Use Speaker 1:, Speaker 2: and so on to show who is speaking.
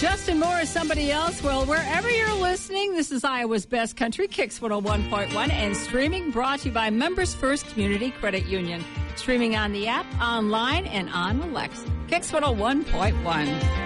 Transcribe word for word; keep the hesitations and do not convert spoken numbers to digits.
Speaker 1: Justin Moore is somebody else. Well, wherever you're listening, this is Iowa's Best Country, Kicks one oh one point one, and streaming brought to you by Members First Community Credit Union. Streaming on the app, online, and on Alexa. Kicks one oh one point one.